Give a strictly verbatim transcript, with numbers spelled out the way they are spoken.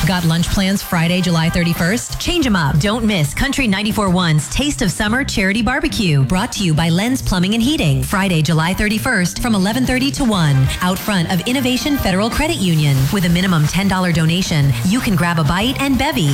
Got lunch plans Friday, July thirty-first? Change them up. Don't miss Country ninety-four point one's Taste of Summer Charity Barbecue, brought to you by Lens Plumbing and Heating. Friday, July thirty-first from eleven thirty to one, out front of Innovation Federal Credit Union. With a minimum ten dollars donation, you can grab a bite and bevy